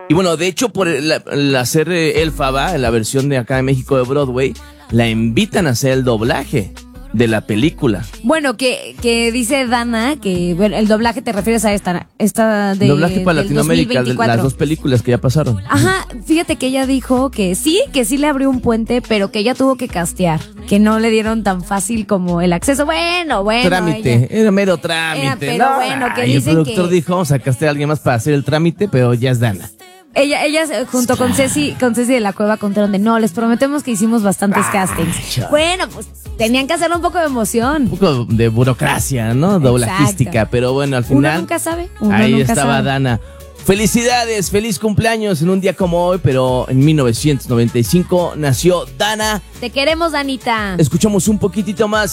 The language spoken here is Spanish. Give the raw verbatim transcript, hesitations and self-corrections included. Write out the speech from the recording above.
Y bueno, de hecho, por el, el hacer eh, Elphaba, en la versión de acá de México de Broadway, la invitan a hacer el doblaje de la película. Bueno, que, que dice Dana que bueno, el doblaje te refieres a esta, esta de doblaje para del Latinoamérica, de las dos películas que ya pasaron. Ajá, fíjate que ella dijo que sí, que sí le abrió un puente, pero que ella tuvo que castear, que no le dieron tan fácil como el acceso. Bueno, bueno. Trámite, ella, era mero trámite. era, pero ¿no? bueno, que Ay, dicen el productor que dijo, vamos a castear a alguien más para hacer el trámite, pero ya es Dana. Ella, ellas junto con Ceci, con Ceci de la Cueva contaron de no, les prometemos que hicimos bastantes Ay, castings. chaval. Bueno, pues tenían que hacerle un poco de emoción. Un poco de burocracia, ¿no? Doblajística, Exacto. pero bueno, al Uno final. nunca sabe. Uno ahí nunca estaba sabe. Dana. Felicidades, feliz cumpleaños en un día como hoy, pero en mil novecientos noventa y cinco nació Dana. Te queremos, Danita. Escuchamos un poquitito más.